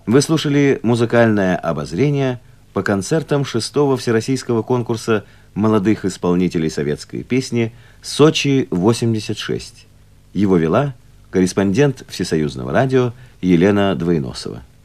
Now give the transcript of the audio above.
Вы слушали музыкальное обозрение по концертам 6-го всероссийского конкурса молодых исполнителей советской песни «Сочи-86». Его вела корреспондент Всесоюзного радио Елена Двоеносова.